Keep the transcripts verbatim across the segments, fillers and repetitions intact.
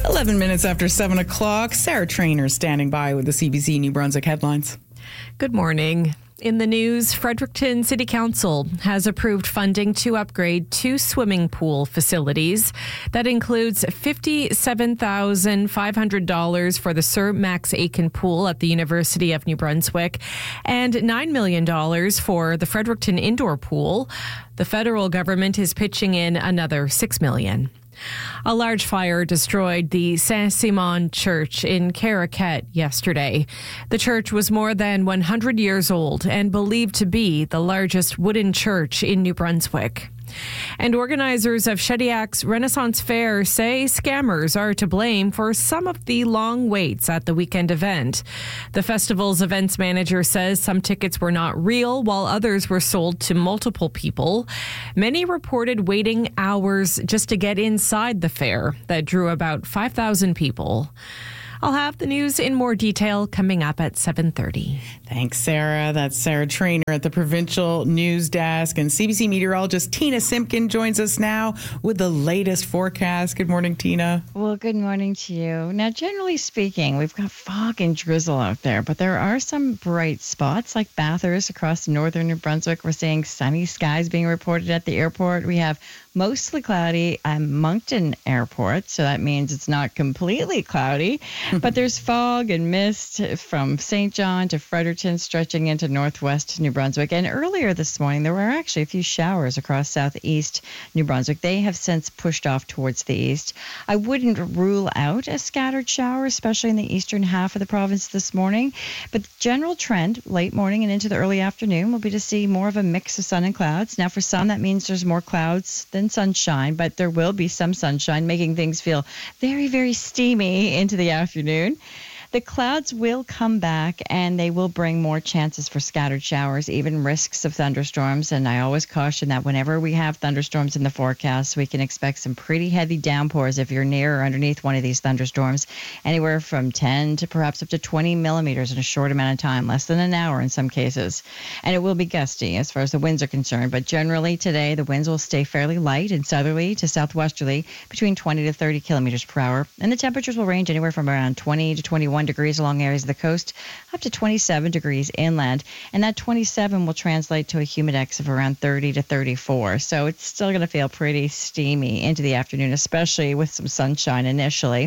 eleven minutes after seven o'clock, Sarah Trainer standing by with the C B C New Brunswick headlines. Good morning. In the news, Fredericton City Council has approved funding to upgrade two swimming pool facilities. That includes fifty-seven thousand five hundred dollars for the Sir Max Aiken Pool at the University of New Brunswick and nine million dollars for the Fredericton Indoor Pool. The federal government is pitching in another six million dollars. A large fire destroyed the Saint-Simon Church in Caraquet yesterday. The church was more than one hundred years old and believed to be the largest wooden church in New Brunswick. And organizers of Shediac's Renaissance Fair say scammers are to blame for some of the long waits at the weekend event. The festival's events manager says some tickets were not real, while others were sold to multiple people. Many reported waiting hours just to get inside the fair that drew about five thousand people. I'll have the news in more detail coming up at seven thirty. Thanks, Sarah. That's Sarah Trainer at the Provincial News Desk. And C B C meteorologist Tina Simpkin joins us now with the latest forecast. Good morning, Tina. Well, good morning to you. Now, generally speaking, we've got fog and drizzle out there, but there are some bright spots like Bathurst across northern New Brunswick. We're seeing sunny skies being reported at the airport. We have mostly cloudy at Moncton Airport, so that means it's not completely cloudy, but there's fog and mist from Saint John to Fredericton stretching into northwest New Brunswick. And earlier this morning, there were actually a few showers across southeast New Brunswick. They have since pushed off towards the east. I wouldn't rule out a scattered shower, especially in the eastern half of the province this morning, but the general trend late morning and into the early afternoon will be to see more of a mix of sun and clouds. Now, for some, that means there's more clouds than sunshine, but there will be some sunshine, making things feel very, very steamy into the afternoon. The clouds will come back and they will bring more chances for scattered showers, even risks of thunderstorms. And I always caution that whenever we have thunderstorms in the forecast, we can expect some pretty heavy downpours if you're near or underneath one of these thunderstorms, anywhere from ten to perhaps up to twenty millimeters in a short amount of time, less than an hour in some cases. And it will be gusty as far as the winds are concerned. But generally today, the winds will stay fairly light and southerly to southwesterly between twenty to thirty kilometers per hour. And the temperatures will range anywhere from around twenty to twenty-one degrees along areas of the coast, up to twenty-seven degrees inland. And that twenty-seven will translate to a humidex of around thirty to thirty-four. So it's still going to feel pretty steamy into the afternoon, especially with some sunshine initially.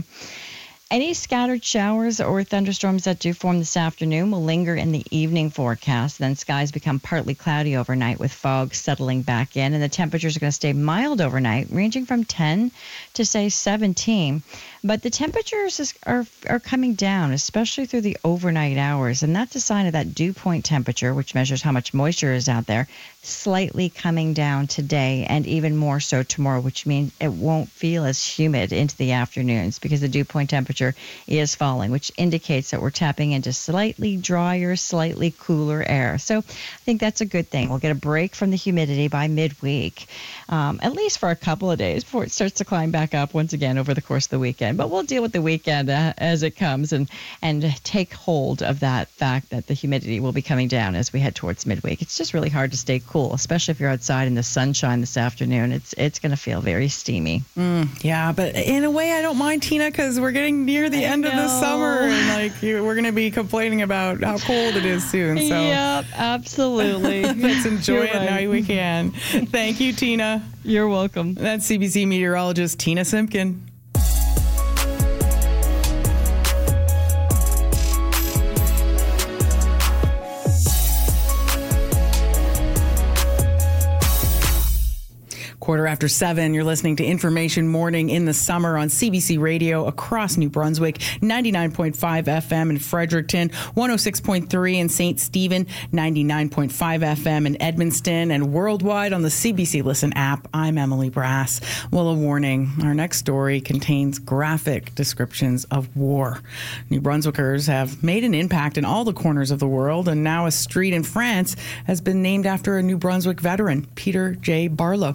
Any scattered showers or thunderstorms that do form this afternoon will linger in the evening forecast. Then skies become partly cloudy overnight with fog settling back in, and the temperatures are going to stay mild overnight, ranging from ten to, say, seventeen. But the temperatures are, are coming down, especially through the overnight hours, and that's a sign of that dew point temperature, which measures how much moisture is out there, slightly coming down today and even more so tomorrow, which means it won't feel as humid into the afternoons because the dew point temperature is falling, which indicates that we're tapping into slightly drier, slightly cooler air. So I think that's a good thing. We'll get a break from the humidity by midweek, um, at least for a couple of days before it starts to climb back up once again over the course of the weekend. But we'll deal with the weekend uh, as it comes and, and take hold of that fact that the humidity will be coming down as we head towards midweek. It's just really hard to stay cool, especially if you're outside in the sunshine this afternoon. It's it's going to feel very steamy. Mm, yeah, but in a way, I don't mind, Tina, because we're getting near the I end know. of the summer, and like you, we're going to be complaining about how cold it is soon. So Yep, absolutely. let's enjoy You're it right. now we can. Thank you, Tina. You're welcome. That's C B C meteorologist Tina Simpkin. Quarter after seven, you're listening to Information Morning in the Summer on C B C Radio across New Brunswick, ninety-nine point five F M in Fredericton, one oh six point three in Saint Stephen, ninety-nine point five F M in Edmundston, and worldwide on the C B C Listen app. I'm Emily Brass. Well, a warning. Our next story contains graphic descriptions of war. New Brunswickers have made an impact in all the corners of the world, and now a street in France has been named after a New Brunswick veteran, Peter J. Barlow.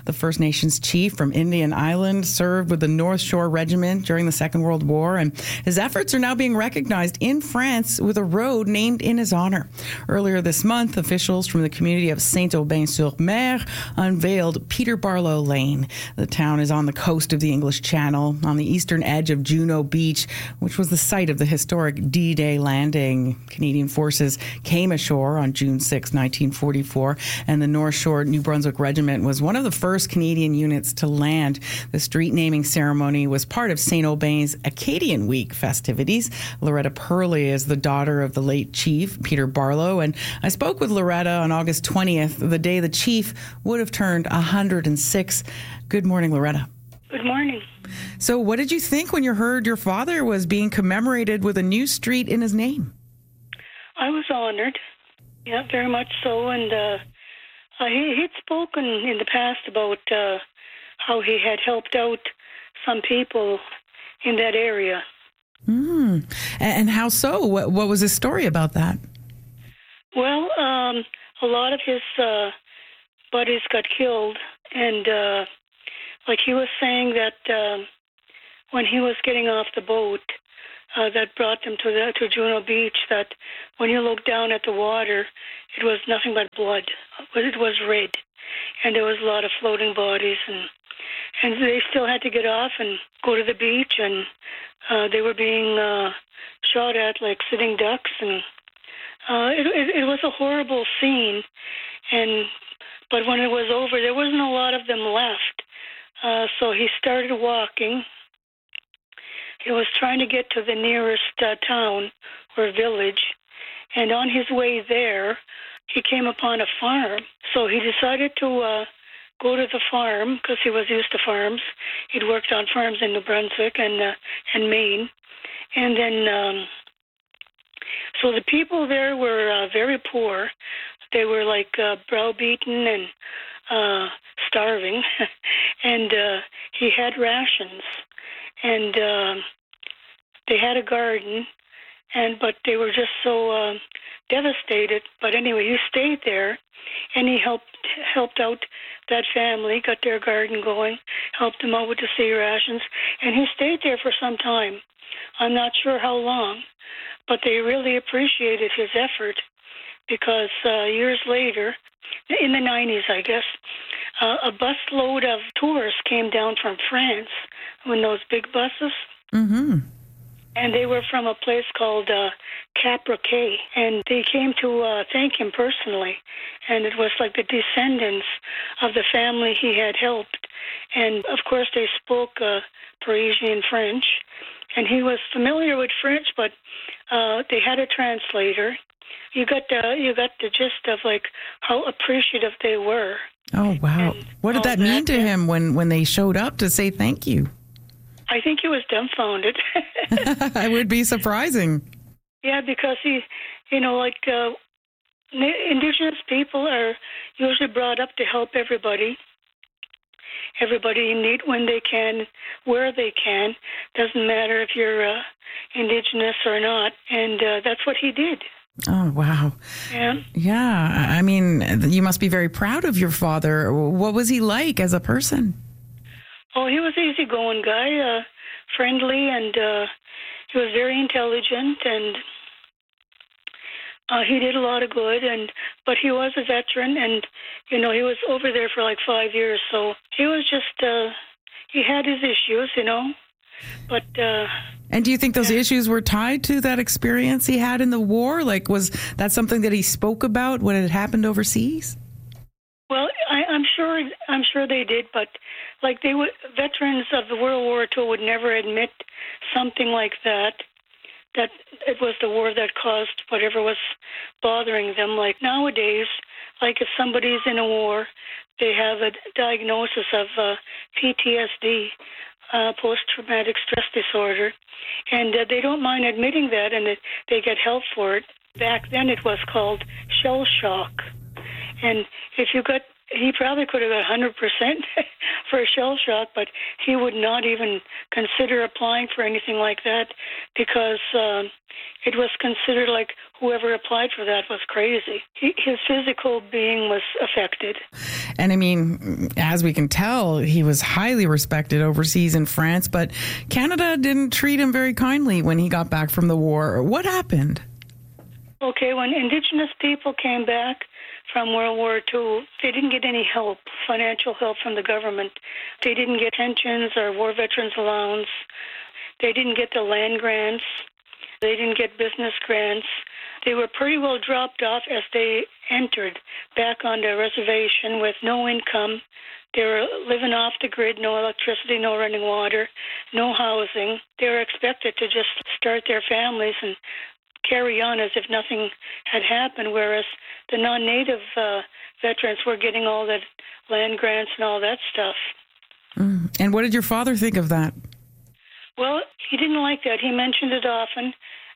The First Nations chief from Indian Island served with the North Shore Regiment during the Second World War, and his efforts are now being recognized in France with a road named in his honor. Earlier this month, officials from the community of Saint-Aubin-sur-Mer unveiled Peter Barlow Lane. The town is on the coast of the English Channel, on the eastern edge of Juno Beach, which was the site of the historic D-Day landing. Canadian forces came ashore on June sixth, nineteen forty-four, and the North Shore New Brunswick Regiment was one of the first Canadian units to land. The street naming ceremony was part of Saint-Aubin's Acadian Week festivities. Loretta Purley is the daughter of the late chief, Peter Barlow, and I spoke with Loretta on August twentieth, the day the chief would have turned one hundred six. Good morning, Loretta. Good morning. So what did you think when you heard your father was being commemorated with a new street in his name? I was honored. Yeah, very much so. And uh, uh, he, he'd spoken in the past about uh, how he had helped out some people in that area. Mm. And how so? What, what was his story about that? Well, um, a lot of his uh, buddies got killed. And uh, like he was saying that uh, when he was getting off the boat, Uh, that brought them to the, to Juno Beach, that when you looked down at the water, it was nothing but blood. It was red, and there was a lot of floating bodies, and and they still had to get off and go to the beach, and uh, they were being uh, shot at like sitting ducks, and uh, it, it, it was a horrible scene. And but when it was over, there wasn't a lot of them left, uh, so he started walking. He was trying to get to the nearest uh, town or village, and on his way there, he came upon a farm. So he decided to uh, go to the farm because he was used to farms. He'd worked on farms in New Brunswick and uh, and Maine, and then um, so the people there were uh, very poor. They were like uh, browbeaten and uh, starving, and uh, he had rations. And uh, they had a garden, and but they were just so uh, devastated. But anyway, he stayed there, and he helped helped out that family, got their garden going, helped them out with the sea rations, and he stayed there for some time. I'm not sure how long, but they really appreciated his effort because uh, years later, in the nineties, I guess, uh, a busload of tourists came down from France in those big buses. Mm-hmm. And they were from a place called uh, Capraquet. And they came to uh, thank him personally. And it was like the descendants of the family he had helped. And, of course, they spoke uh, Parisian French. And he was familiar with French, but uh, they had a translator. You got the, you got the gist of, like, how appreciative they were. Oh, wow. And what did that mean that, to him when, when they showed up to say thank you? I think he was dumbfounded. It would be surprising. Yeah, because he, you know, like uh, Indigenous people are usually brought up to help everybody. Everybody in need when they can, where they can. Doesn't matter if you're uh, Indigenous or not. And uh, that's what he did. Oh, wow. Yeah. Yeah. I mean, you must be very proud of your father. What was he like as a person? Oh, he was an easygoing guy, uh, friendly, and uh, he was very intelligent, and uh, he did a lot of good. And but he was a veteran, and you know he was over there for like five years, so he was just uh, he had his issues, you know. But uh, and do you think those yeah. issues were tied to that experience he had in the war? Like, was that something that he spoke about when it happened overseas? Well, I, I'm sure. I'm sure they did, but like they would, veterans of the World War Two would never admit something like that. That it was the war that caused whatever was bothering them. Like nowadays, like if somebody's in a war, they have a diagnosis of uh, P T S D, uh, post-traumatic stress disorder, and uh, they don't mind admitting that, and it, they get help for it. Back then, it was called shell shock. And if you got, he probably could have got one hundred percent for a shell shock, but he would not even consider applying for anything like that because um, it was considered like, whoever applied for that was crazy. He, his physical being was affected. And I mean, as we can tell, he was highly respected overseas in France, but Canada didn't treat him very kindly when he got back from the war. What happened? Okay, when Indigenous people came back from World War Two, they didn't get any help, financial help from the government. They didn't get pensions or war veterans allowance. They didn't get the land grants. They didn't get business grants. They were pretty well dropped off as they entered back on the reservation with no income. They were living off the grid, no electricity, no running water, no housing. They were expected to just start their families and carry on as if nothing had happened, whereas the non-native uh, veterans were getting all that land grants and all that stuff. Mm. And what did your father think of that? Well, he didn't like that. He mentioned it often.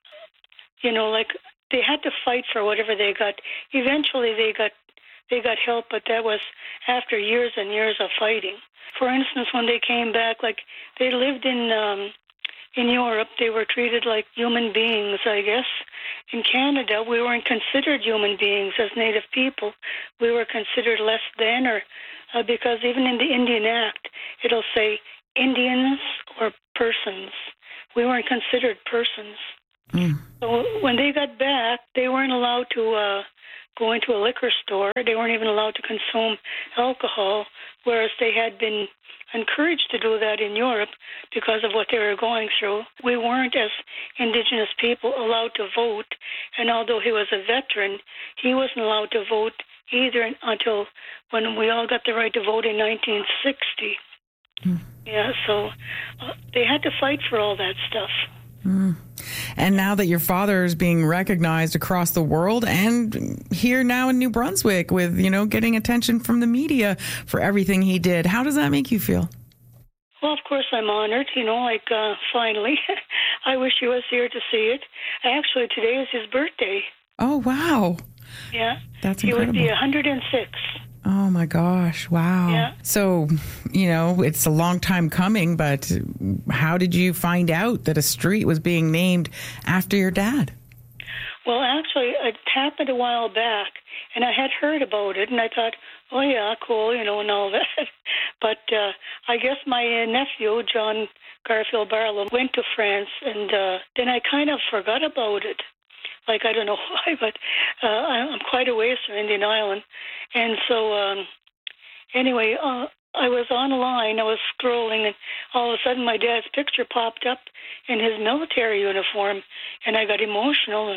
You know, like they had to fight for whatever they got. Eventually, they got they got help, but that was after years and years of fighting. For instance, when they came back, like they lived in um, in Europe, they were treated like human beings, I guess. In Canada, we weren't considered human beings as Native people. We were considered less than, or uh, because even in the Indian Act, it'll say Indians or persons. We weren't considered persons. Mm. So when they got back, they weren't allowed to uh, go into a liquor store. They weren't even allowed to consume alcohol, whereas they had been encouraged to do that in Europe because of what they were going through. We weren't, as Indigenous people, allowed to vote, and although he was a veteran, he wasn't allowed to vote either until when we all got the right to vote in nineteen sixty. Mm. Yeah, so uh, they had to fight for all that stuff. Mm. And now that your father is being recognized across the world and here now in New Brunswick with, you know, getting attention from the media for everything he did, how does that make you feel? Well, of course I'm honored, you know, like uh, finally. I wish he was here to see it. Actually, today is his birthday. Oh, wow. Yeah. That's He incredible. would be one hundred six. Oh, my gosh. Wow. Yeah. So, you know, it's a long time coming, but how did you find out that a street was being named after your dad? Well, actually, it happened a while back, and I had heard about it, and I thought, oh, yeah, cool, you know, and all that. But uh, I guess my uh, nephew, John Garfield Barlow, went to France, and uh, then I kind of forgot about it. Like, I don't know why, but uh, I'm quite a ways from Indian Island. And so, um, anyway, uh, I was online, I was scrolling, and all of a sudden my dad's picture popped up in his military uniform, and I got emotional, and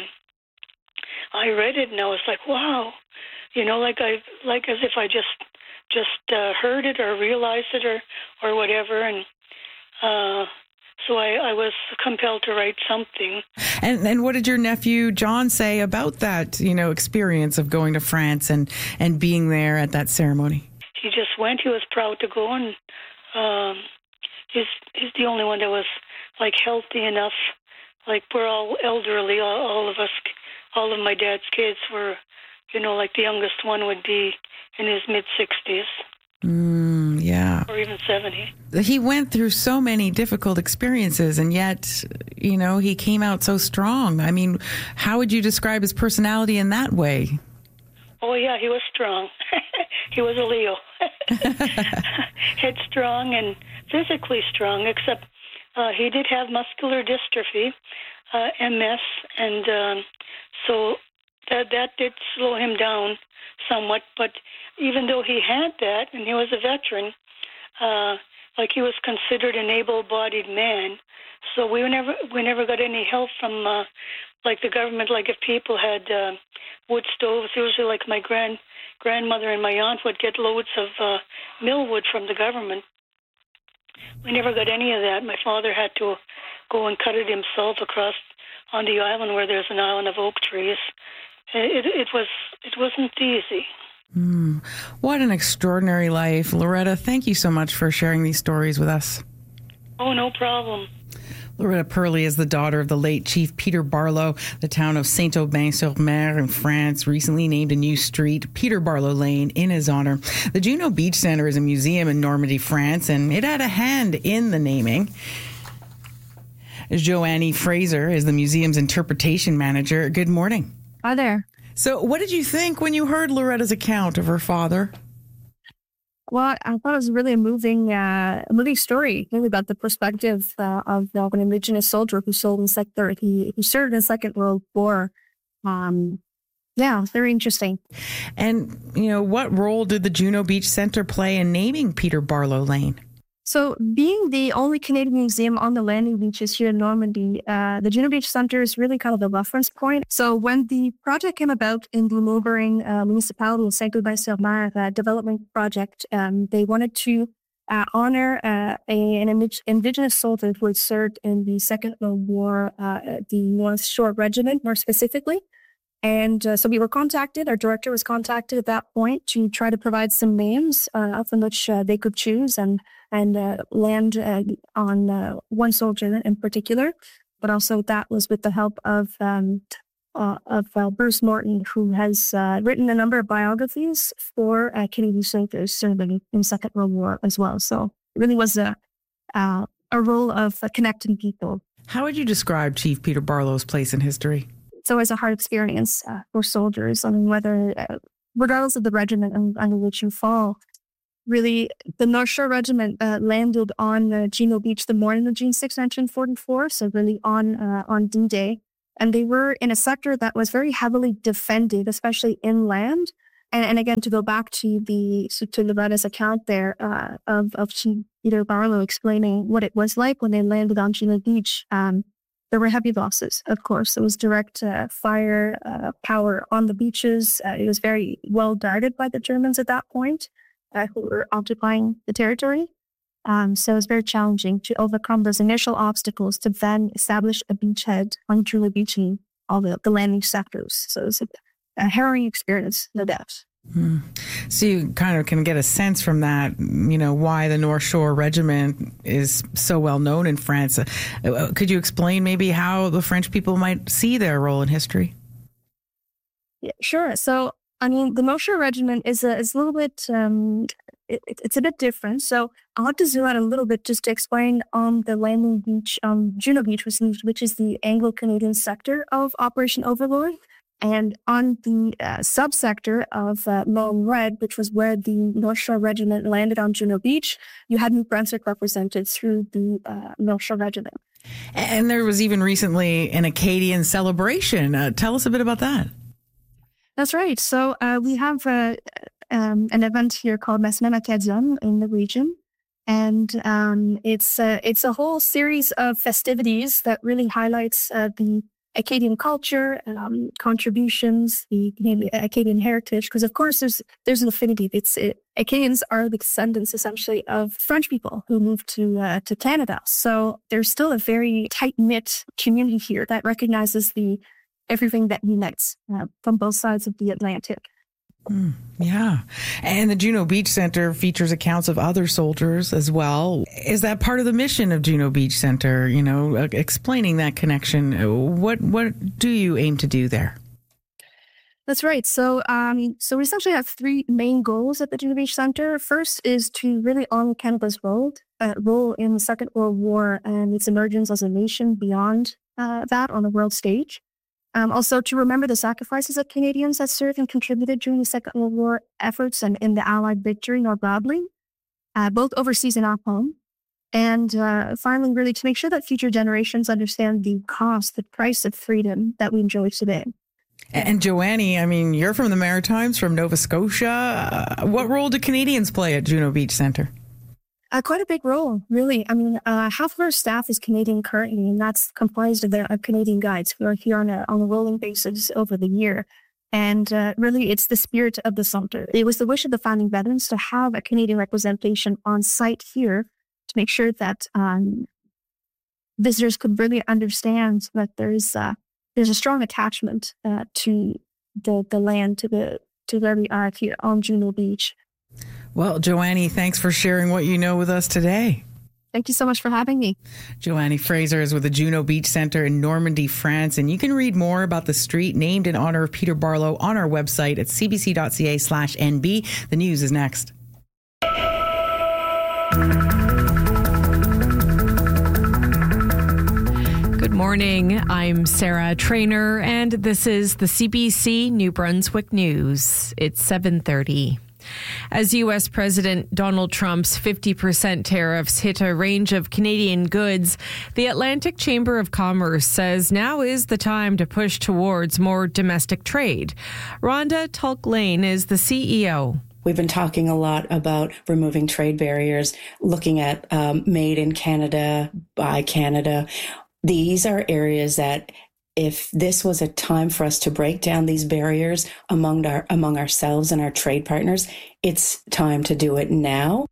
I read it, and I was like, wow. You know, like I, like as if I just, just uh, heard it or realized it or, or whatever, and uh So I, I was compelled to write something. And and what did your nephew John say about that, you know, experience of going to France and, and being there at that ceremony? He just went. He was proud to go, and um, he's he's the only one that was like healthy enough. Like we're all elderly, all, all of us, all of my dad's kids were, you know, like the youngest one would be in his mid sixties. Mm, yeah. Or even seventy. He went through so many difficult experiences, and yet, you know, he came out so strong. I mean, how would you describe his personality in that way? Oh, yeah, he was strong. He was a Leo. Headstrong and physically strong, except uh, he did have muscular dystrophy, uh, M S, and um, so that, that did slow him down somewhat, but even though he had that, and he was a veteran, uh, like he was considered an able-bodied man. So we never we never got any help from uh, like the government. Like if people had uh, wood stoves, usually like my grand grandmother and my aunt would get loads of uh, millwood from the government. We never got any of that. My father had to go and cut it himself across on the island where there's an island of oak trees. It, it was it wasn't easy. Mm, what an extraordinary life. Loretta, thank you so much for sharing these stories with us. Oh, no problem. Loretta Purley is the daughter of the late Chief Peter Barlow. The town of Saint-Aubin-sur-Mer in France recently named a new street, Peter Barlow Lane, in his honor. The Juno Beach Center is a museum in Normandy, France, and it had a hand in the naming. Joanne Fraser is the museum's interpretation manager. Good morning. Hi there. So what did you think when you heard Loretta's account of her father? Well, I thought it was really a moving, uh, a moving story, really about the perspective uh, of, of an Indigenous soldier who sold in sector. He, he served in the Second World War. Um, yeah, very interesting. And, you know, what role did the Juno Beach Centre play in naming Peter Barlow Lane? So being the only Canadian museum on the landing beaches here in Normandy, uh, the Juno Beach Centre is really kind of the reference point. So when the project came about in the neighboring uh, municipality of Saint-Aubin-sur-Mer uh, development project, um, they wanted to uh, honor uh, a, an indig- Indigenous soldier who had served in the Second World War, uh, the North Shore Regiment more specifically. And uh, so we were contacted, our director was contacted at that point to try to provide some names uh, from which uh, they could choose and and uh, land uh, on uh, one soldier in particular. But also that was with the help of um, uh, of uh, Bruce Morton, who has uh, written a number of biographies for uh, Canadian soldiers serving in the Second World War as well. So it really was a, uh, a role of uh, connecting people. How would you describe Chief Peter Barlow's place in history? It's always a hard experience uh, for soldiers. I mean, whether, uh, regardless of the regiment under which you fall, really, the North Shore Regiment uh, landed on uh, Juno Beach the morning of June sixth, nineteen forty-four, so really on uh, on D-Day. And they were in a sector that was very heavily defended, especially inland. And, and again, to go back to the so to Loretta's account there uh, of, of Chief Peter Barlow explaining what it was like when they landed on Juno Beach, um, there were heavy losses, of course. It was direct uh, fire uh, power on the beaches. Uh, it was very well guarded by the Germans at that point, uh, who were occupying the territory. Um, so it was very challenging to overcome those initial obstacles to then establish a beachhead on Juno Beach and all the, the landing sectors. So it was a, a harrowing experience, no doubt. Hmm. So you kind of can get a sense from that, you know, why the North Shore Regiment is so well known in France. Uh, could you explain maybe how the French people might see their role in history? Yeah, sure. So, I mean, the North Shore Regiment is a, is a little bit, um, it, it's a bit different. So I'll have to zoom out a little bit just to explain on the landing beach, um, Juno Beach, which, which is the Anglo-Canadian sector of Operation Overlord. And on the uh, subsector of uh, Long Red, which was where the North Shore Regiment landed on Juno Beach, you had New Brunswick represented through the uh, North Shore Regiment. And there was even recently an Acadian celebration. Uh, tell us a bit about that. That's right. So uh, we have uh, um, an event here called La Semaine Acadienne in the region. And um, it's, uh, it's a whole series of festivities that really highlights uh, the Acadian culture, um, contributions, the Acadian heritage, because of course there's there's an affinity. It's it, Acadians are the descendants essentially of French people who moved to uh, to Canada. So there's still a very tight knit community here that recognizes the everything that unites uh, from both sides of the Atlantic. Mm, yeah. And the Juno Beach Centre features accounts of other soldiers as well. Is that part of the mission of Juno Beach Centre, you know, uh, explaining that connection? What what do you aim to do there? That's right. So um, so we essentially have three main goals at the Juno Beach Centre. First is to really honor Canada's role, uh, role in the Second World War and its emergence as a nation beyond uh, that on the world stage. Um, also, to remember the sacrifices of Canadians that served and contributed during the Second World War efforts and in the Allied victory more broadly, uh, both overseas and at home. And uh, finally, really to make sure that future generations understand the cost, the price of freedom that we enjoy today. And Joanne, I mean, you're from the Maritimes, from Nova Scotia. Uh, what role do Canadians play at Juno Beach Centre? Uh, quite a big role, really. I mean, uh, half of our staff is Canadian currently, and that's comprised of, their, of Canadian guides who are here on a, on a rolling basis over the year. And uh, really, it's the spirit of the Centre. It was the wish of the founding veterans to have a Canadian representation on site here to make sure that um, visitors could really understand that there's uh, there's a strong attachment uh, to the the land, to the to where we are here on Juno Beach. Well, Joanne, thanks for sharing what you know with us today. Thank you so much for having me. Joanne Fraser is with the Juno Beach Centre in Normandy, France. And you can read more about the street named in honor of Peter Barlow on our website at cbc.ca slash NB. The news is next. Morning, I'm Sarah Trainer, and this is the C B C New Brunswick News. It's seven thirty. As U S President Donald Trump's fifty percent tariffs hit a range of Canadian goods, the Atlantic Chamber of Commerce says now is the time to push towards more domestic trade. Rhonda Tulk-Lane is the C E O. We've been talking a lot about removing trade barriers, looking at um, made in Canada, by Canada. These are areas that if this was a time for us to break down these barriers among our among ourselves and our trade partners, it's time to do it now.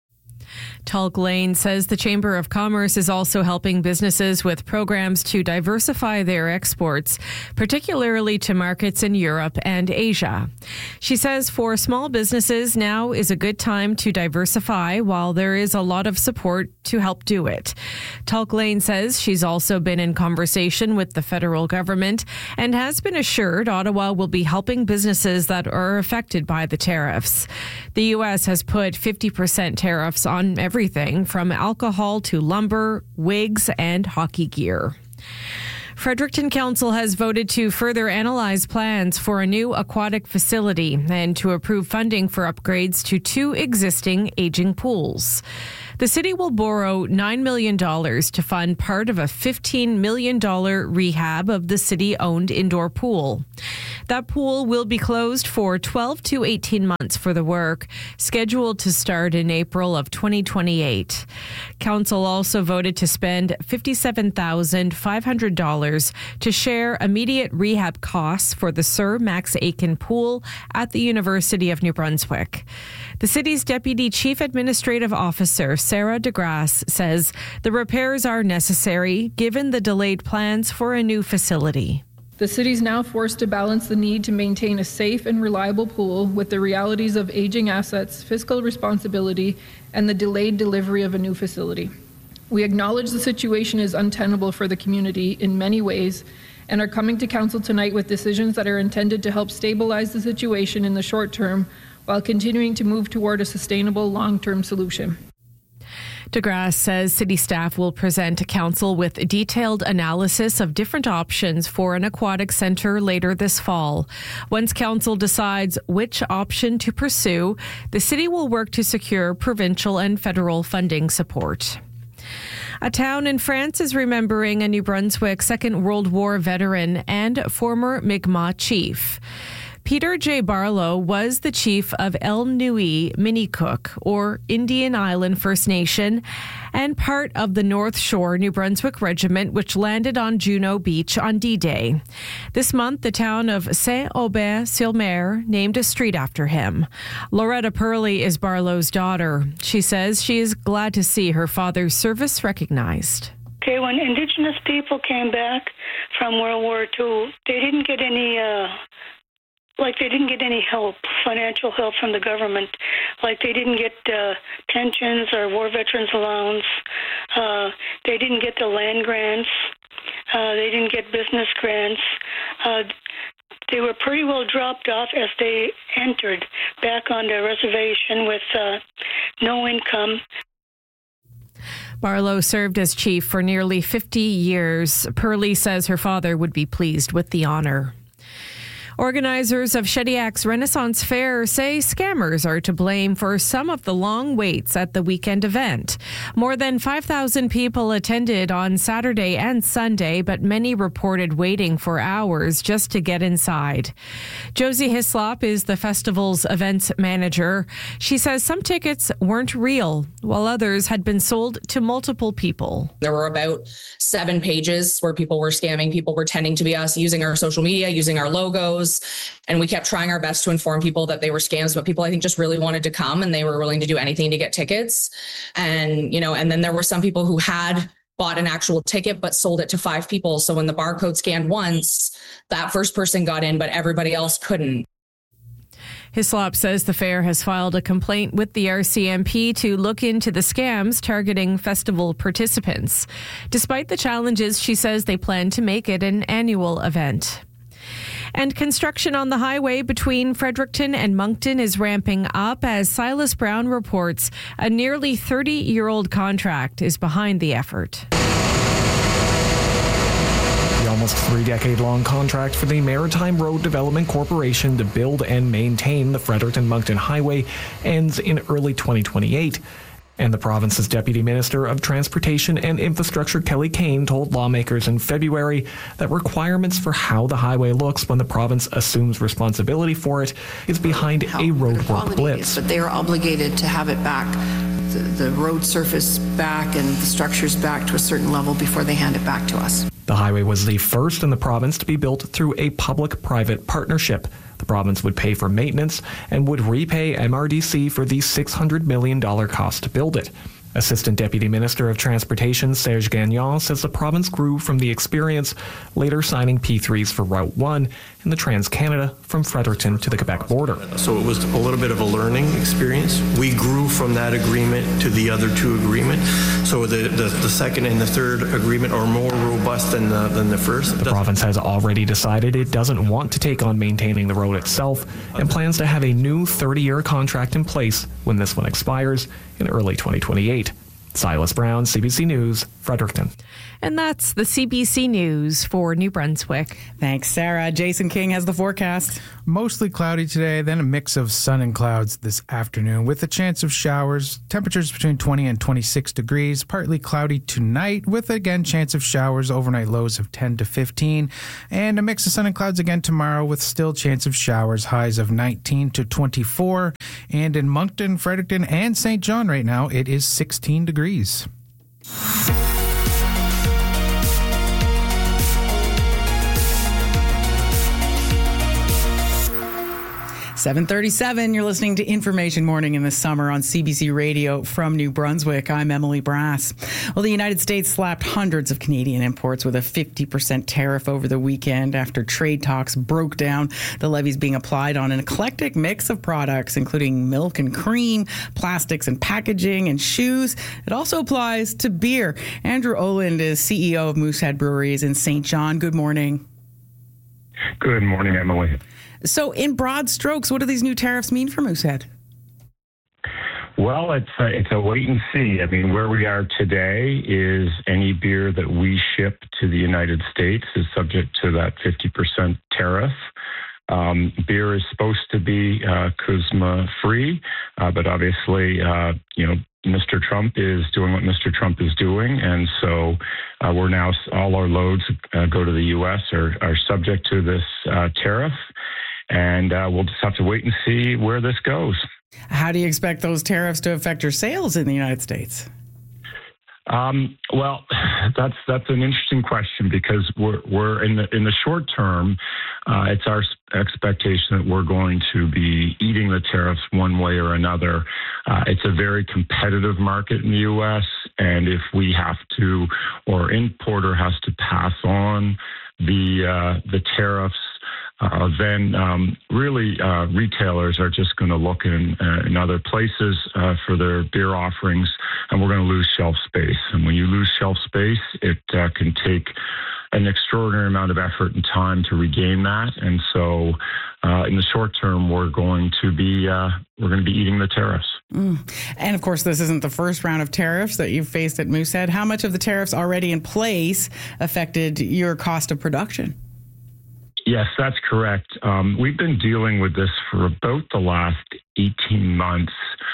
Tulk-Lane says the Chamber of Commerce is also helping businesses with programs to diversify their exports, particularly to markets in Europe and Asia. She says for small businesses, now is a good time to diversify while there is a lot of support to help do it. Tulk-Lane says she's also been in conversation with the federal government and has been assured Ottawa will be helping businesses that are affected by the tariffs. The U S has put fifty percent tariffs on every Everything from alcohol to lumber, wigs, and hockey gear. Fredericton Council has voted to further analyze plans for a new aquatic facility and to approve funding for upgrades to two existing aging pools. The city will borrow nine million dollars to fund part of a fifteen million dollars rehab of the city-owned indoor pool. That pool will be closed for twelve to eighteen months for the work, scheduled to start in April of twenty twenty-eight. Council also voted to spend fifty-seven thousand five hundred dollars to share immediate rehab costs for the Sir Max Aitken Pool at the University of New Brunswick. The city's Deputy Chief Administrative Officer, Sarah DeGrasse, says the repairs are necessary given the delayed plans for a new facility. The city is now forced to balance the need to maintain a safe and reliable pool with the realities of aging assets, fiscal responsibility, and the delayed delivery of a new facility. We acknowledge the situation is untenable for the community in many ways and are coming to Council tonight with decisions that are intended to help stabilize the situation in the short term while continuing to move toward a sustainable long-term solution. DeGrasse says city staff will present to council with a detailed analysis of different options for an aquatic centre later this fall. Once council decides which option to pursue, the city will work to secure provincial and federal funding support. A town in France is remembering a New Brunswick Second World War veteran and former Mi'kmaq chief. Peter J. Barlow was the chief of El Nui Minikook, or Indian Island First Nation, and part of the North Shore New Brunswick Regiment, which landed on Juno Beach on D-Day. This month, the town of Saint-Aubert-sur-Mer named a street after him. Loretta Purley is Barlow's daughter. She says she is glad to see her father's service recognized. Okay, when Indigenous people came back from World War Two, they didn't get any... Uh Like they didn't get any help, financial help from the government. Like they didn't get uh, pensions or war veterans allowance. Uh, they didn't get the land grants. Uh, they didn't get business grants. Uh, they were pretty well dropped off as they entered back on the reservation with uh, no income. Barlow served as chief for nearly fifty years. Purley says her father would be pleased with the honor. Organizers of Shediac's Renaissance Fair say scammers are to blame for some of the long waits at the weekend event. More than five thousand people attended on Saturday and Sunday, but many reported waiting for hours just to get inside. Josie Hislop is the festival's events manager. She says some tickets weren't real, while others had been sold to multiple people. There were about seven pages where people were scamming. People pretending to be us, using our social media, using our logos. And we kept trying our best to inform people that they were scams, but people, I think, just really wanted to come and they were willing to do anything to get tickets. And, you know, and then there were some people who had bought an actual ticket, but sold it to five people. So when the barcode scanned once, that first person got in, but everybody else couldn't. Hislop says the fair has filed a complaint with the R C M P to look into the scams targeting festival participants. Despite the challenges, she says they plan to make it an annual event. And construction on the highway between Fredericton and Moncton is ramping up as Silas Brown reports a nearly thirty-year-old contract is behind the effort. almost three-decade-long contract for the Maritime Road Development Corporation to build and maintain the Fredericton-Moncton Highway ends in early twenty twenty-eight. And the province's Deputy Minister of Transportation and Infrastructure, Kelly Kane, told lawmakers in February that requirements for how the highway looks when the province assumes responsibility for it is behind a roadwork blitz. But they are obligated to have it back, the, the road surface back and the structures back to a certain level before they hand it back to us. The highway was the first in the province to be built through a public-private partnership. The province would pay for maintenance and would repay M R D C for the six hundred million dollars cost to build it. Assistant Deputy Minister of Transportation Serge Gagnon says the province grew from the experience, later signing P threes for Route one and the Trans-Canada from Fredericton to the Quebec border. So it was a little bit of a learning experience. We grew from that agreement to the other two agreement. So the, the, the second and the third agreement are more robust than the, than the first. The province has already decided it doesn't want to take on maintaining the road itself and plans to have a new thirty-year contract in place when this one expires in early twenty twenty-eight. Silas Brown, C B C News, Fredericton. And that's the C B C News for New Brunswick. Thanks, Sarah. Jason King has the forecast. Mostly cloudy today, then a mix of sun and clouds this afternoon with a chance of showers. Temperatures between twenty and twenty-six degrees. Partly cloudy tonight with, again, chance of showers. Overnight lows of ten to fifteen. And a mix of sun and clouds again tomorrow with still chance of showers. Highs of nineteen to twenty-four. And in Moncton, Fredericton, and Saint John right now, it is sixteen degrees. seven thirty-seven, you're listening to Information Morning in the Summer on C B C Radio from New Brunswick. I'm Emily Brass. Well, the United States slapped hundreds of Canadian imports with a fifty percent tariff over the weekend after trade talks broke down. The levy's being applied on an eclectic mix of products, including milk and cream, plastics and packaging, and shoes. It also applies to beer. Andrew Oland is C E O of Moosehead Breweries in Saint John. Good morning. Good morning, Emily. So in broad strokes, what do these new tariffs mean for Moosehead? Well, it's a, it's a wait and see. I mean, where we are today is any beer that we ship to the United States is subject to that fifty percent tariff. Um, beer is supposed to be uh, CUSMA free, uh, but obviously, uh, you know, Mister Trump is doing what Mister Trump is doing, and so uh, we're now, all our loads uh, go to the U S are, are subject to this uh, tariff, and uh, we'll just have to wait and see where this goes. How do you expect those tariffs to affect your sales in the United States? Um, well, that's that's an interesting question because we're we're in the in the short term, uh, it's our expectation that we're going to be eating the tariffs one way or another. Uh, it's a very competitive market in the U S, and if we have to, or importer has to pass on the uh, the tariffs, Uh, then um, really uh, retailers are just going to look in, uh, in other places uh, for their beer offerings, and we're going to lose shelf space. And when you lose shelf space, it uh, can take an extraordinary amount of effort and time to regain that. And so uh, in the short term, we're going to be uh, we're going to be eating the tariffs. Mm. And of course, this isn't the first round of tariffs that you've faced at Moosehead. How much of the tariffs already in place affected your cost of production? Yes, that's correct. Um, we've been dealing with this for about the last eighteen months.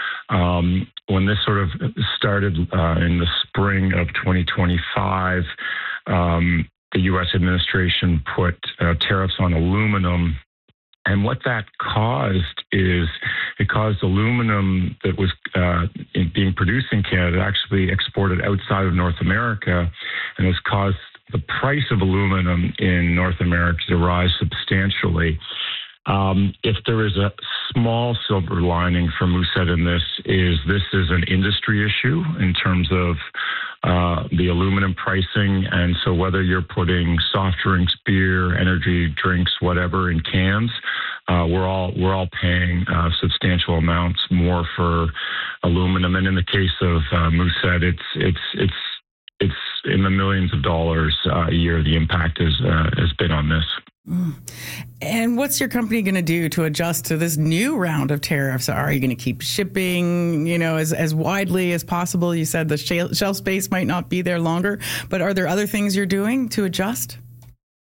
Um, when this sort of started uh, in the spring of twenty twenty-five, um, the U S administration put uh, tariffs on aluminum. And what that caused is it caused aluminum that was uh, being produced in Canada actually exported outside of North America, and has caused the price of aluminum in North America to rise substantially. Um, if there is a small silver lining for Moosehead in this, is this is an industry issue in terms of uh, the aluminum pricing. And so whether you're putting soft drinks, beer, energy drinks, whatever in cans, uh, we're all we're all paying uh, substantial amounts more for aluminum. And in the case of uh, Moosehead, it's it's it's it's in the millions of dollars uh, a year. The impact is uh, has been on this. Mm. And what's your company going to do to adjust to this new round of tariffs? Are you going to keep shipping, you know, as, as widely as possible? You said the shelf space might not be there longer, but are there other things you're doing to adjust?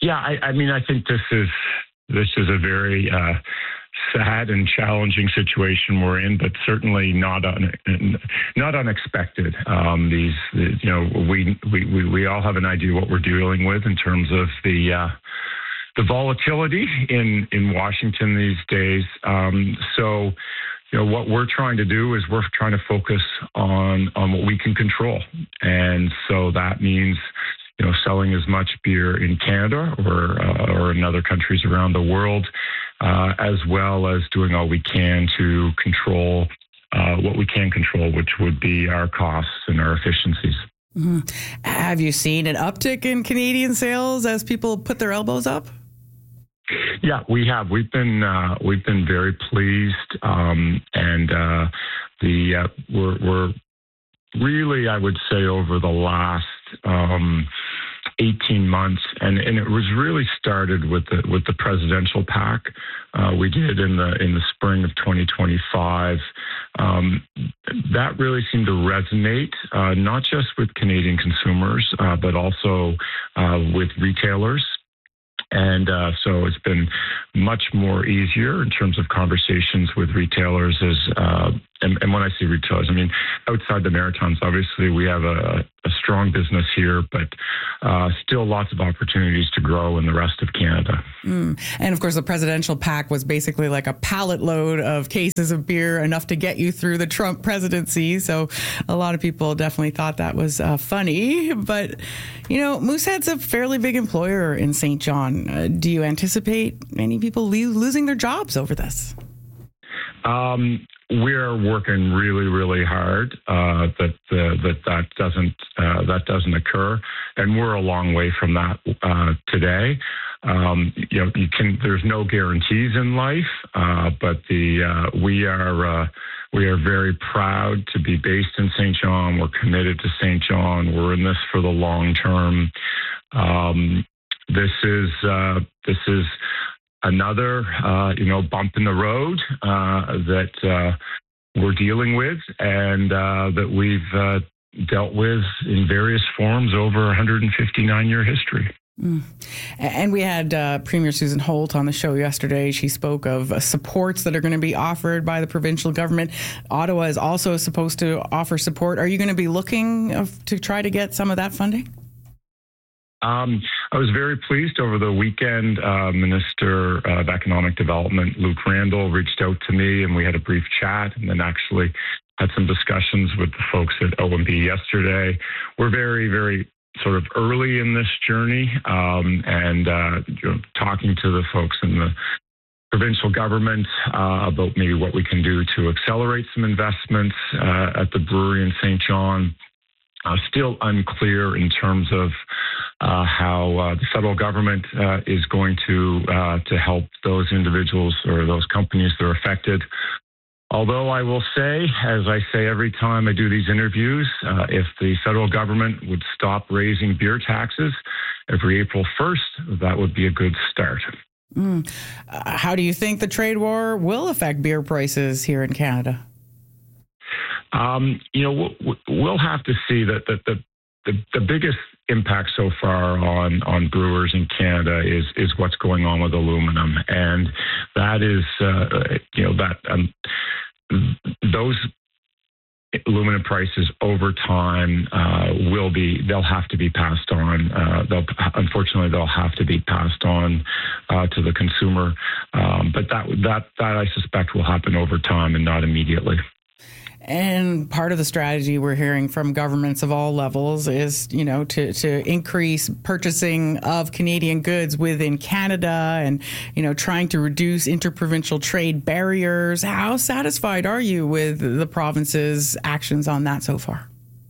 Yeah, I, I mean, I think this is this is a very uh, sad and challenging situation we're in, but certainly not un, not unexpected. Um, these, you know, we, we we all have an idea what we're dealing with in terms of the uh, the volatility in in Washington these days. Um, so. You know, what we're trying to do is we're trying to focus on on what we can control. And so that means, you know, selling as much beer in Canada or uh, or in other countries around the world, uh, as well as doing all we can to control uh, what we can control, which would be our costs and our efficiencies. Mm-hmm. Have you seen an uptick in Canadian sales as people put their elbows up? Yeah, we have. We've been uh, we've been very pleased, um, and uh, the uh, we're, we're really, I would say, over the last um, eighteen months, and, and it was really started with the with the presidential pack uh, we did in the in the spring of twenty twenty-five. Um, that really seemed to resonate uh, not just with Canadian consumers, uh, but also uh, with retailers. And uh, so it's been much more easier in terms of conversations with retailers. As uh, and, and when I say retailers, I mean outside the Maritimes. Obviously, we have a, a strong business here, but uh, still lots of opportunities to grow in the rest of Canada. Mm. And of course, the presidential pack was basically like a pallet load of cases of beer, enough to get you through the Trump presidency. So a lot of people definitely thought that was uh, funny. But, you know, Moosehead's a fairly big employer in Saint John. Uh, do you anticipate many people le- losing their jobs over this? Um, we're working really, really hard uh, that uh, that that doesn't uh, that doesn't occur, and we're a long way from that uh, today. Um, you know, you can. There's no guarantees in life, uh, but the uh, we are uh, we are very proud to be based in Saint John. We're committed to Saint John. We're in this for the long term. Um, this is uh, this is. Another, uh, you know, bump in the road uh, that uh, we're dealing with, and uh, that we've uh, dealt with in various forms over a one hundred fifty-nine year history. Mm. And we had uh, Premier Susan Holt on the show yesterday. She spoke of uh, supports that are going to be offered by the provincial government. Ottawa is also supposed to offer support. Are you going to be looking uh, to try to get some of that funding? Um, I was very pleased over the weekend. Uh, Minister of Economic Development, Luke Randall, reached out to me and we had a brief chat, and then actually had some discussions with the folks at O M B yesterday. We're very, very sort of early in this journey, um, and uh, you know, talking to the folks in the provincial government uh, about maybe what we can do to accelerate some investments uh, at the brewery in Saint John. Uh, still unclear in terms of uh, how uh, the federal government uh, is going to uh, to help those individuals or those companies that are affected. Although I will say, as I say every time I do these interviews, uh, if the federal government would stop raising beer taxes every April first, that would be a good start. Mm. Uh, how do you think the trade war will affect beer prices here in Canada? Um, you know, we'll, we'll have to see that the, the, the, the biggest impact so far on, on brewers in Canada is, is what's going on with aluminum. And that is, uh, you know, that um, those aluminum prices over time uh, will be, they'll have to be passed on. Uh, they'll, unfortunately, they'll have to be passed on uh, to the consumer. Um, but that, that, that I suspect will happen over time and not immediately. And part of the strategy we're hearing from governments of all levels is, you know, to, to increase purchasing of Canadian goods within Canada and, you know, trying to reduce interprovincial trade barriers. How satisfied are you with the province's actions on that so far?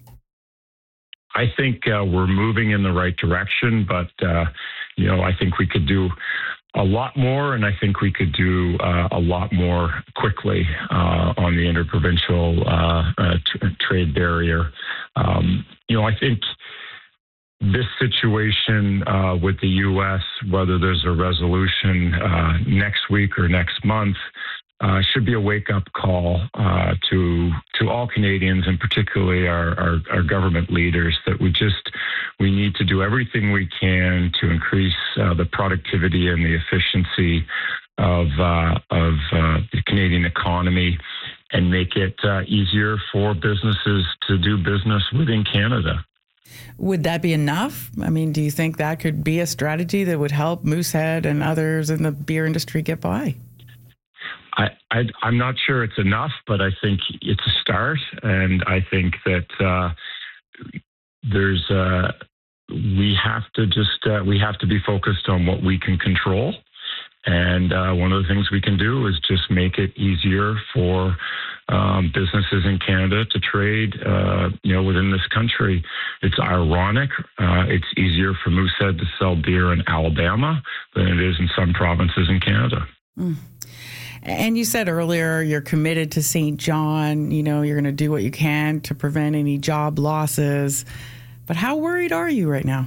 I think uh, we're moving in the right direction, but, uh, you know, I think we could do a lot more, and I think we could do uh, a lot more quickly uh, on the interprovincial uh, uh, t- trade barrier. Um, you know, I think this situation uh, with the U S, whether there's a resolution uh, next week or next month, uh, should be a wake-up call uh, to to all Canadians, and particularly our, our, our government leaders, that we just we need to do everything we can to increase uh, the productivity and the efficiency of uh, of uh, the Canadian economy, and make it uh, easier for businesses to do business within Canada. Would that be enough? I mean, do you think that could be a strategy that would help Moosehead and others in the beer industry get by? I, I, I'm not sure it's enough, but I think it's a start. And I think that uh, there's, uh, we have to just, uh, we have to be focused on what we can control. And uh, one of the things we can do is just make it easier for um, businesses in Canada to trade, uh, you know, within this country. It's ironic. Uh, it's easier for Moosehead to sell beer in Alabama than it is in some provinces in Canada. Mm. And you said earlier you're committed to Saint John. You know, you're going to do what you can to prevent any job losses. But how worried are you right now?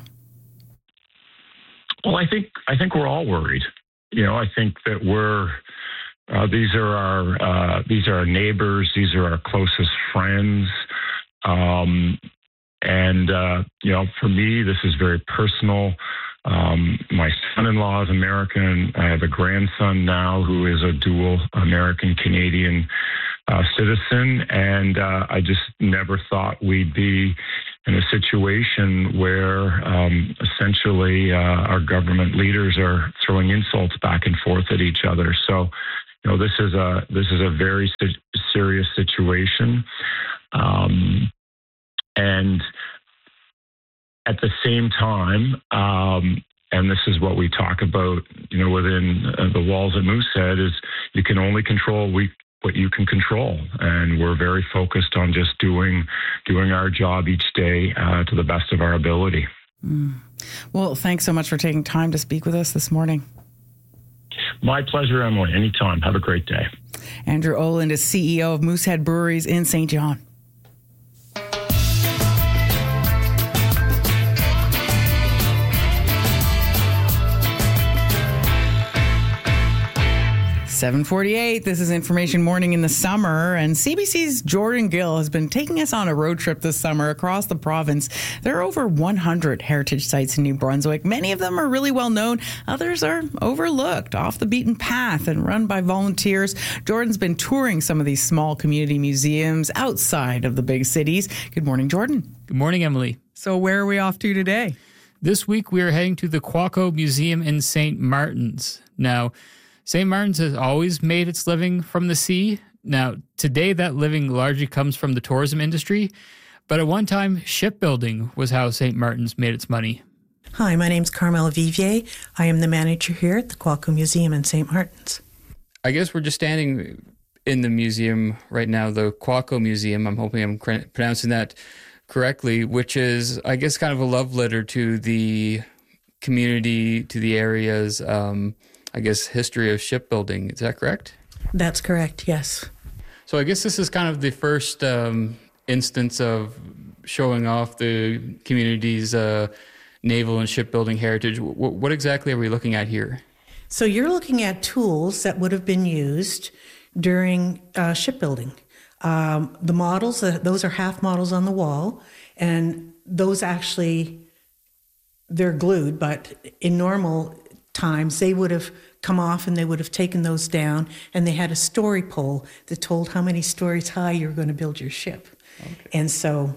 Well, I think I think we're all worried. You know, I think that we're, uh, these are our, uh, these are our neighbors. These are our closest friends. Um, and, uh, you know, for me, this is very personal. Um, my son-in-law is American. I have a grandson now who is a dual American-Canadian uh, citizen. And uh, I just never thought we'd be in a situation where um, essentially uh, our government leaders are throwing insults back and forth at each other. So, you know, this is a this is a very serious situation, um, and at the same time, um, and this is what we talk about, you know, within uh, the walls at Moosehead, is you can only control we. what you can control. And we're very focused on just doing doing our job each day uh, to the best of our ability. Mm. Well, thanks so much for taking time to speak with us this morning. My pleasure, Emily. Anytime. Have a great day. Andrew Oland is C E O of Moosehead Breweries in Saint John. seven forty-eight, this is Information Morning in the Summer, and C B C's Jordan Gill has been taking us on a road trip this summer across the province. There are over one hundred heritage sites in New Brunswick. Many of them are really well known. Others are overlooked, off the beaten path, and run by volunteers. Jordan's been touring some of these small community museums outside of the big cities. Good morning, Jordan. Good morning, Emily. So where are we off to today? This week we are heading to the Quaco Museum in Saint Martin's. Now, Saint Martin's has always made its living from the sea. Now, today that living largely comes from the tourism industry, but at one time, shipbuilding was how Saint Martin's made its money. Hi, my name's Carmela Vivier. I am the manager here at the Quaco Museum in Saint Martin's. I guess we're just standing in the museum right now, the Quaco Museum. I'm hoping I'm pronouncing that correctly, which is, I guess, kind of a love letter to the community, to the area's um, I guess, history of shipbuilding. Is that correct? That's correct, yes. So I guess this is kind of the first um, instance of showing off the community's uh, naval and shipbuilding heritage. W- what exactly are we looking at here? So you're looking at tools that would have been used during uh, shipbuilding. Um, the models, uh, those are half models on the wall, and those actually, they're glued, but in normal times they would have come off and they would have taken those down, and they had a story pole that told how many stories high you're going to build your ship. Okay. And so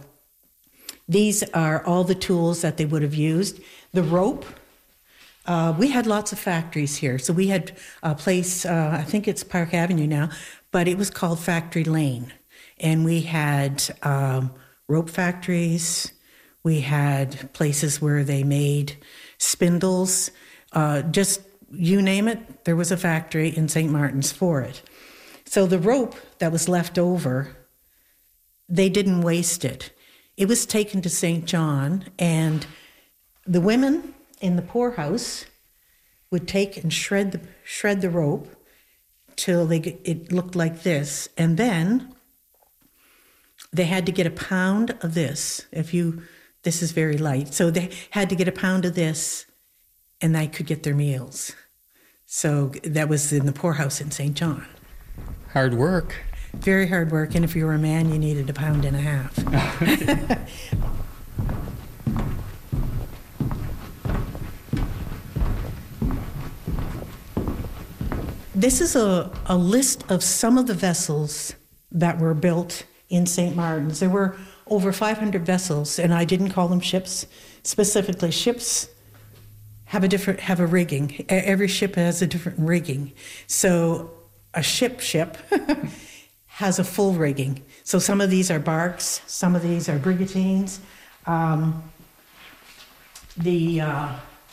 these are all the tools that they would have used. The rope, uh, we had lots of factories here. So we had a place, uh, I think it's Park Avenue now, but it was called Factory Lane. And we had um, rope factories. We had places where they made spindles. Uh, just you name it, there was a factory in Saint Martin's for it. So the rope that was left over, they didn't waste it. It was taken to Saint John, and the women in the poorhouse would take and shred the shred the rope till they it looked like this, and then they had to get a pound of this. If you, this is very light, so they had to get a pound of this, and they could get their meals. So that was in the poorhouse in Saint John. Hard work. Very hard work, and if you were a man, you needed a pound and a half. This is a, a list of some of the vessels that were built in Saint Martin's. There were over five hundred vessels, and I didn't call them ships. Specifically, ships have a different have a rigging. Every ship has a different rigging. So a ship ship has a full rigging. So some of these are barks, some of these are brigantines. Um, the uh,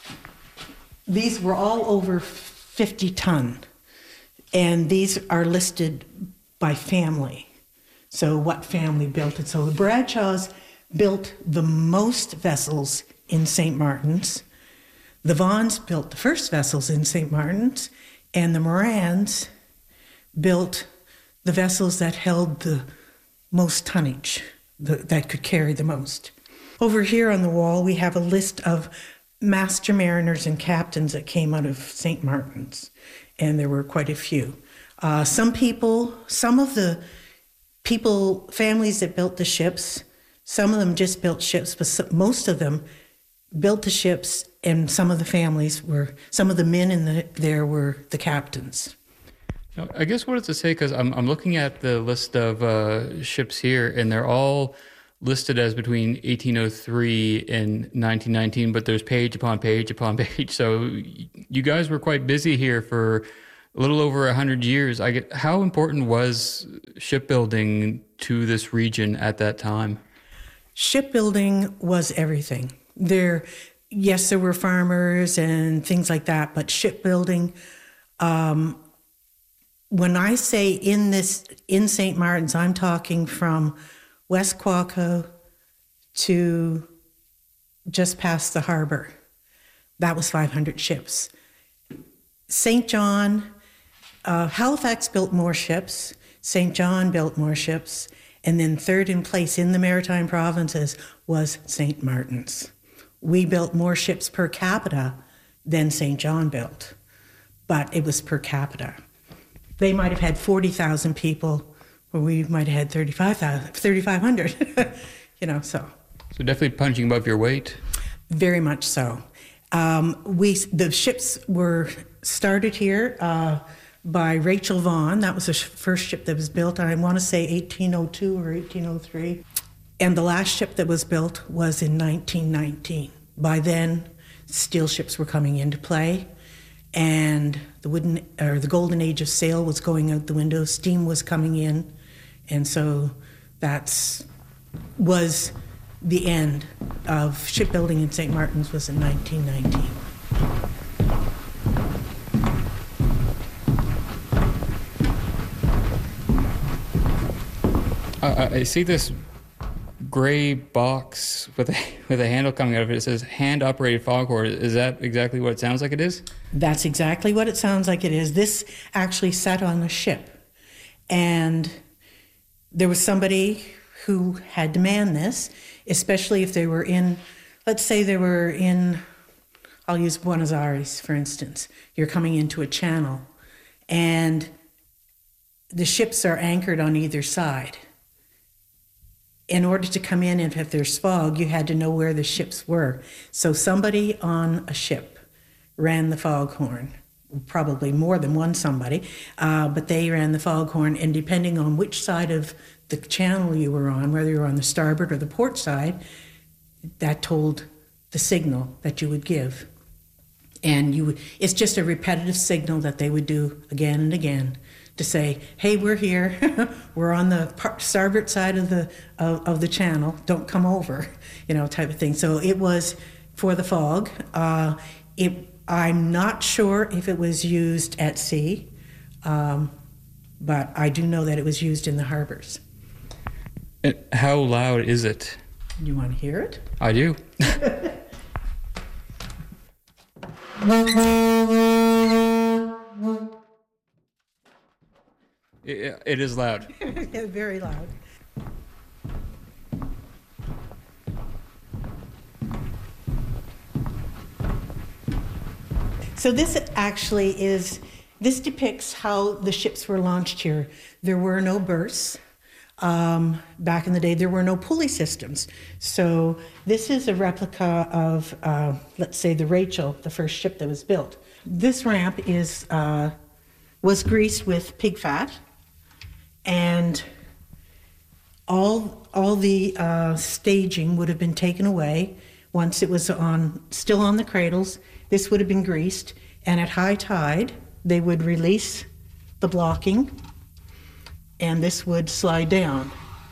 these were all over fifty ton, and these are listed by family. So what family built it? So the Bradshaws built the most vessels in Saint Martin's. The Vaughns built the first vessels in Saint Martin's, and the Morans built the vessels that held the most tonnage, the, that could carry the most. Over here on the wall, we have a list of master mariners and captains that came out of Saint Martin's, and there were quite a few. Uh, some people, some of the people, families that built the ships, some of them just built ships, but some, most of them built the ships, and some of the families were, some of the men in the, there were the captains. Now, I guess what does it say? Because I'm, I'm looking at the list of uh, ships here, and they're all listed as between eighteen oh three and nineteen nineteen, but there's page upon page upon page. So you guys were quite busy here for a little over one hundred years. I get, how important was shipbuilding to this region at that time? Shipbuilding was everything. There, yes, there were farmers and things like that, but shipbuilding, um, when I say in this, in Saint Martin's, I'm talking from West Quaco to just past the harbor. That was five hundred ships. Saint John, uh, Halifax built more ships, Saint John built more ships, and then third in place in the Maritime Provinces was Saint Martin's. We built more ships per capita than Saint John built, but it was per capita. They might have had forty thousand people, or we might have had thirty-five thousand, thirty-five hundred, you know, so. So definitely punching above your weight. Very much so. Um, we the ships were started here uh, by Rachel Vaughan. That was the sh- first ship that was built. I want to say eighteen oh two or eighteen oh three. And the last ship that was built was in nineteen nineteen. By then, steel ships were coming into play, and the wooden or the golden age of sail was going out the window. Steam was coming in, and so that's was the end of shipbuilding in Saint Martin's was in nineteen nineteen. Uh, I see this gray box with a, with a handle coming out of it. It says hand-operated foghorn. Is that exactly what it sounds like it is? That's exactly what it sounds like it is. This actually sat on a ship, and there was somebody who had to man this, especially if they were in, let's say they were in, I'll use Buenos Aires, for instance. You're coming into a channel, and the ships are anchored on either side. In order to come in, and if there's fog, you had to know where the ships were. So somebody on a ship ran the foghorn, probably more than one somebody, uh, but they ran the foghorn, and depending on which side of the channel you were on, whether you were on the starboard or the port side, that told the signal that you would give. And you would, it's just a repetitive signal that they would do again and again to say, hey, we're here, we're on the starboard side of the of, of the channel, don't come over, you know, type of thing. So it was for the fog. Uh, it, I'm not sure if it was used at sea, um, but I do know that it was used in the harbors. And how loud is it? You want to hear it? I do. it, it is loud. Yeah, very loud. So this actually is this depicts how the ships were launched here. There were no berths. Um, back in the day, there were no pulley systems. So this is a replica of, uh, let's say, the Rachel, the first ship that was built. This ramp is uh, was greased with pig fat, and all all the uh, staging would have been taken away once it was on still on the cradles. This would have been greased, and at high tide, they would release the blocking, and this would slide down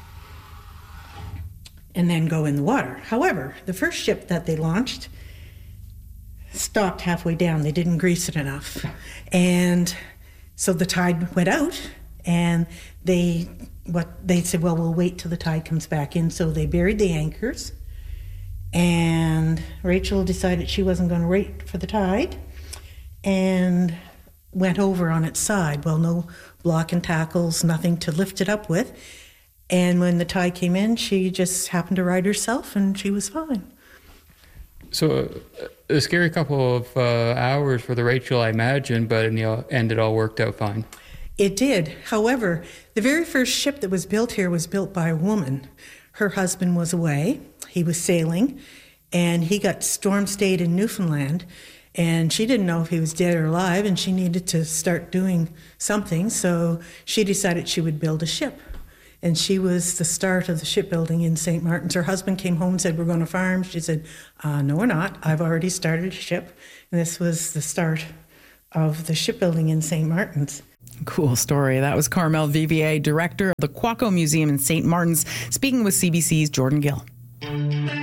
and then go in the water. However, the first ship that they launched stopped halfway down. They didn't grease it enough. And so the tide went out, and they what they said, well, we'll wait till the tide comes back in. So they buried the anchors, and Rachel decided she wasn't going to wait for the tide and went over on its side. Well, no block and tackles, nothing to lift it up with. And when the tide came in, she just happened to ride herself, and she was fine. So uh, a scary couple of uh, hours for the Rachel, I imagine, but in the end, it all worked out fine. It did. However, the very first ship that was built here was built by a woman. Her husband was away. He was sailing, and he got storm stayed in Newfoundland, and she didn't know if he was dead or alive, and she needed to start doing something, so she decided she would build a ship. And she was the start of the shipbuilding in Saint Martin's. Her husband came home and said, we're going to farm. She said, uh, no, we're not. I've already started a ship. And this was the start of the shipbuilding in Saint Martin's. Cool story. That was Carmel Vivier, director of the Quaco Museum in Saint Martin's, speaking with C B C's Jordan Gill.